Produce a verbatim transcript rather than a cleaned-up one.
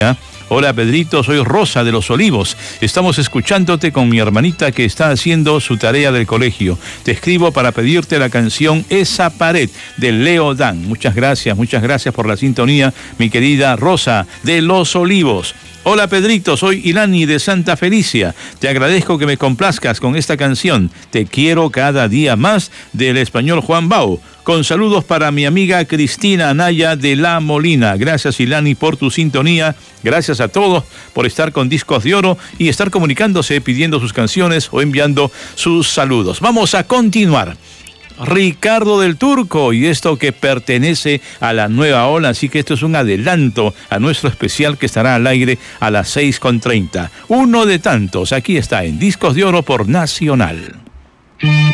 Hola Pedrito, soy Rosa de Los Olivos. Estamos escuchándote con mi hermanita que está haciendo su tarea del colegio. Te escribo para pedirte la canción Esa Pared de Leo Dan. Muchas gracias, muchas gracias por la sintonía, mi querida Rosa de Los Olivos. Hola Pedrito, soy Ilani de Santa Felicia. Te agradezco que me complazcas con esta canción. Te quiero cada día más, del español Juan Bau. Con saludos para mi amiga Cristina Anaya de La Molina. Gracias Ilani por tu sintonía. Gracias a todos por estar con Discos de Oro y estar comunicándose, pidiendo sus canciones o enviando sus saludos. Vamos a continuar. Ricardo del Turco, y esto que pertenece a la nueva ola, así que esto es un adelanto a nuestro especial que estará al aire a las seis con treinta. Uno de tantos, aquí está en Discos de Oro por Nacional.